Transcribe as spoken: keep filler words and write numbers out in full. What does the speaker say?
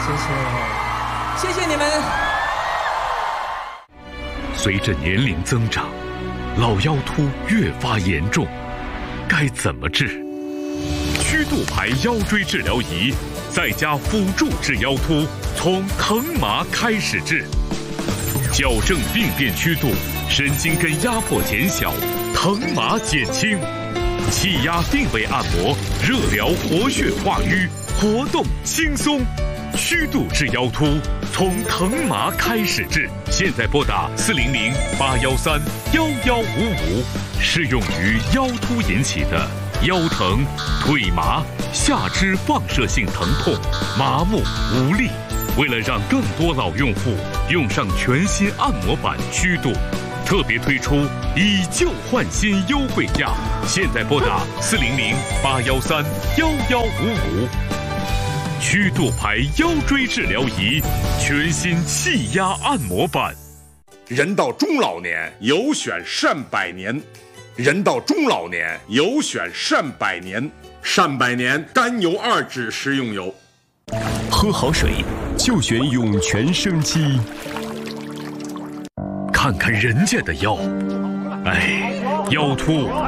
谢谢，谢谢你们。 随着年龄增长，老腰突越发严重，该怎么治？曲度牌腰椎治疗仪再加辅助治腰突，从疼麻开始治，矫正病变曲度，神经根压迫减小，疼麻减轻，气压定位按摩，热疗活血化瘀，活动轻松。曲度治腰突，从疼麻开始治。现在拨打四零零八幺三幺幺五五，适用于腰突引起的腰疼、腿麻、下肢放射性疼痛、麻木无力。为了让更多老用户用上全新按摩板曲度，特别推出以旧换新优惠价。现在拨打四零零八幺三幺幺五五。曲度牌腰椎治疗仪，全新气压按摩板。 人到中老年，有选善百年。人到中老年，有选善百年。善百年甘油二酯食用油。 喝好水就选涌泉生机。 看看人家的腰，哎，腰突